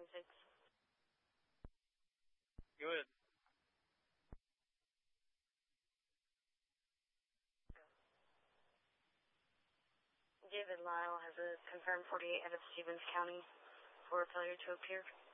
26. Go ahead. David Lyle has a confirmed 48 out of Stevens County for failure to appear.